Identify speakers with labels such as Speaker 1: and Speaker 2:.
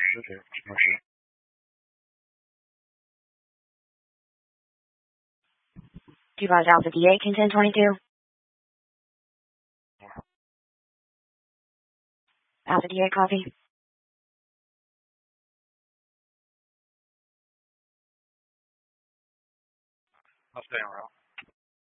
Speaker 1: Dubaj Alpha DA, King 1022. Alpha DA, copy.
Speaker 2: I'll stay on route.